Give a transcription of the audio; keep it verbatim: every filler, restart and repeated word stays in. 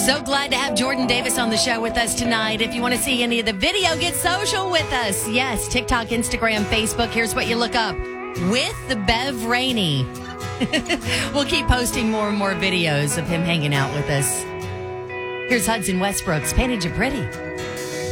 So glad to have Jordan Davis on the show with us tonight. If you want to see any of the video, get social with us. Yes, TikTok, Instagram, Facebook. Here's what you look up. With the Bev Rainey. We'll keep posting more and more videos of him hanging out with us. Here's Hudson Westbrook's Painted You Pretty.